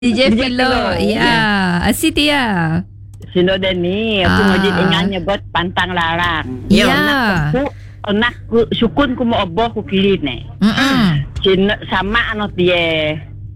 DJ Philo. Ya. Asyik dia. Sino din ni. Aku majid ingatnya buat pantang larang. Ya. Anak sukun ku mo obo ku kilid ni. Sino sama ano dia.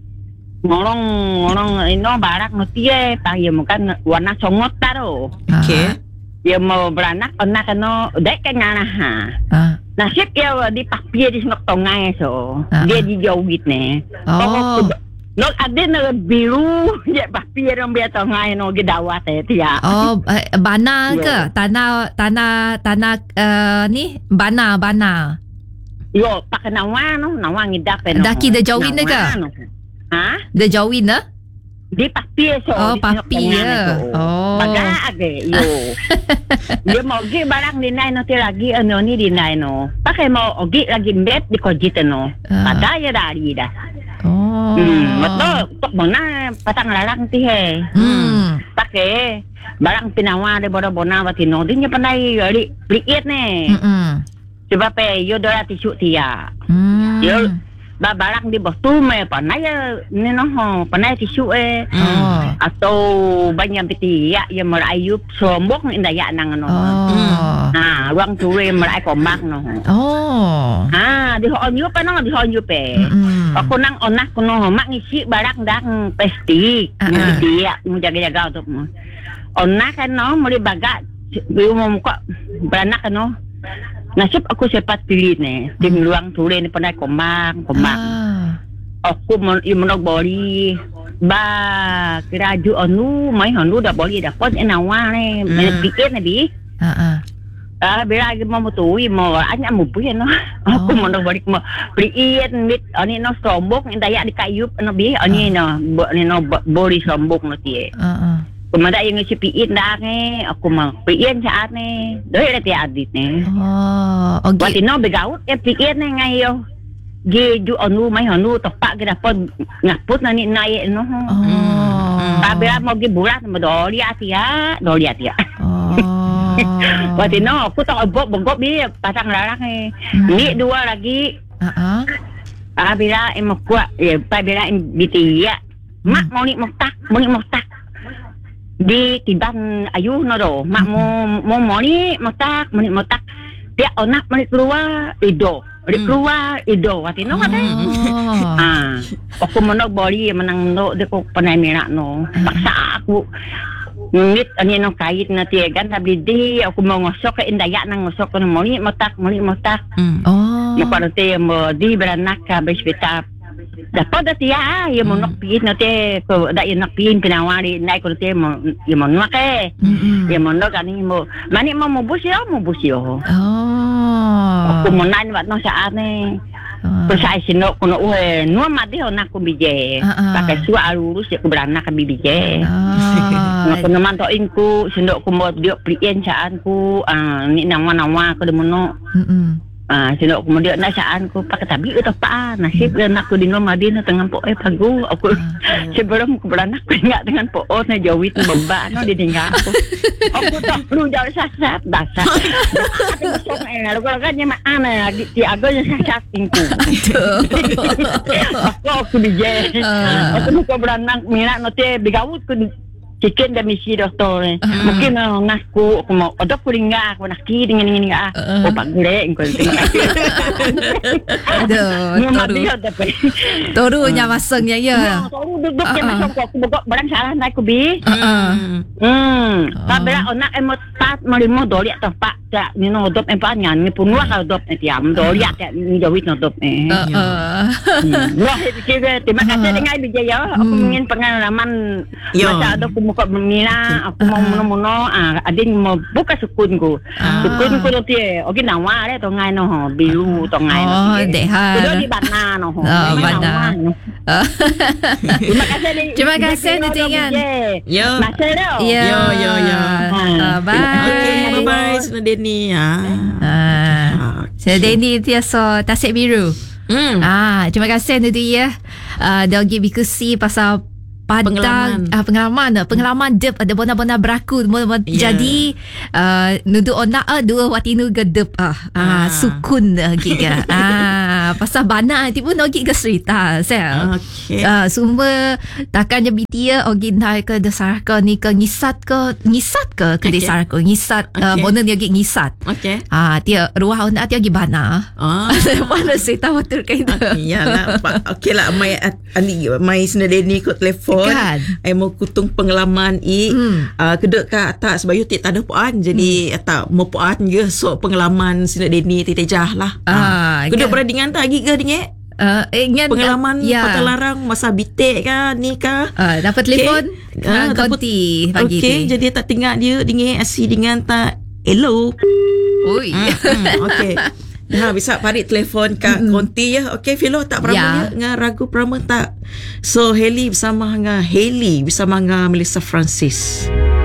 Ngorong ino barak no dia. Tayo mo kan warna songot taro. Okay. Dia mau beranak anak ano dek kan ha. Nasib dia di pakpia di senok tongai so. Dia dijauhit ni. Oh. No ada na biru je pakpia orang biar tongai no gedawat dia. Oh, bana ke? Tanah ni bana. Yo, pakai nawa no, nawa ngidap no. Daki dah jauhin ke? Ha? Dah jauhin dah? Di pakpia so. Oh, pakpia. Oh. Baga age yo. Dia mau gi barang dinai no ti lagi ano ni dinai no. Pakai mau ogi lagi bet di kojit no. Pada ya dari dah. Oh. Betul. Tok mana patang larang ti he. Pakai barang pinawa de bona watino dinya pandai liit ne. Sebab yo dola tisu tia. Yo barang di bawah me panai ni no panai tisu atau banyak piti ya merayu sombok indah ya nang no. Ruang ture merai komak no. Di honyu pa no di honyu pe. Ako nang onak kuno mak ngisi barang dang plastik. Piti ya jaga-jaga untuk mo. Onak kan no muli baga mo kok beranak no. Nasib aku sempat pilih ni. Di ruang ture ni pandai komak. Aku menog boli. Ba keraju anu mai hanu dah boli dah pon enawa ni. Pikir ni bi. Bila lagi mau tui mau anya mau punya no. Aku menog boli mau priin mit ani no sombok ndaya di kayup no bi ani no boli sombok no tie. Kumada yung si piit na ke ako mang piin saat ni doi la ti adit ni okay. Wati no begaut e piit na ngayo geju anu may hanu topak gida pod ngaput na ni nai no babira mo gi burat mo doli atia wati no aku tak bogok bi pasang larang ni dua lagi babira emo kuat ya babira bitia mak mau ni moktak di tiban ayuh no do mak mo ni motak dia onak mari keluar ido wati no ada aku menog boli menang no de ko panai merak no paksa aku ngit ani no kait na tiegan tapi di aku mau ngosok ke indayak nang ngosok no moli motak te mo di beranak ka hospital. Dapat dah tiada, ia monok pin nanti ko dah ia nak pin pinawari naik ko nanti mo ia monok ia monok kan ni mo mani mo busio. Aku monan wat no saat ni. Pasai sinok ko no nuam mati nak ko bije. Pakai suar lurus aku beranak ke bije. Aku namantoin ku sinok ko mo dia plien saan ku ni nawa ko demono. Sinok kemudian nasaan ko pakatabi ito pa nasib anak ko din madin tengah po pagu aku sebelum ko beranak enggak dengan po na jawit bamba no ditinggal aku tak perlu jauh sasat dasar lalu kalau kan nya mana di agonya sasat tingku aku bije aku ko beranak mira no te bigaut ko chicken dan misi doktor mungkin ngaku aku mau odok kuringa aku nak dengan ini opak guleng ko toru nya masangnya ya toru duduk nya masang ko aku bogok barang salah naik ko bi kabela onak emot tat malimo doli atau pak ja ni no dop empat nyan ni punwa ka dop tiam doli at ni jawit no dop wah kira terima kasih dengan bijaya aku ingin pengalaman masa ada muka bermila aku mau mono adin mau buka sukun ku no tie ogi nawa le tongai no biru tongai no deha itu di bana no bana terima kasih dengan yo bye bye Sena Denny Sena Denny tiasa tasik biru terima kasih nanti ya dia bagi diskusi pasal pengalaman dep ada bona-bona beraku jadi nudu onak dua watinu gedep sukun giga pasal bana ti pun ogi ke cerita saya. Okay. Semua takkan je bitia ogi nai ke dasar ke ni ke ngisat ke ke dasar ke ngisat bona dia ogi ngisat. Okay. Dia ruah onda dia ogi bana. Mana cerita betul ke itu. Iyalah, okey lah mai senadeni ko telefon. Kan? Ai mau kutung pengalaman kedek ka tak sebayu tak ada puan jadi tak mau puan je so pengalaman senadeni tejah lah. Kedek pernah dengan tak gigi dengan pengalaman patah larang masa bitek ka ni ka dapat telefon konti pagi okey jadi tak tinggal dia dengan asi dengan tak hello. Oi. Okey. Bisa parik telefon kat konti ya. Okey Filo tak pernah dengan ragu pernah tak. So Hailey bersama dengan Melissa Francis.